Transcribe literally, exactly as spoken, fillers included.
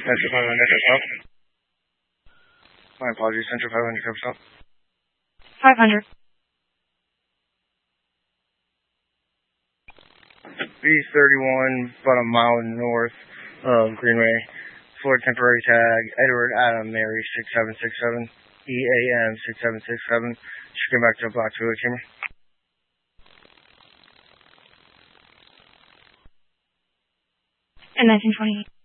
Central five hundred, cover stop. My apologies, Central five hundred, cover stop. five hundred. B thirty-one, about a mile north of Greenway. Florida temporary tag, Edward Adam Mary six seven six seven, E A M six seven six seven. Should come back to a black Toyota Camry. And nineteen twenty-eight.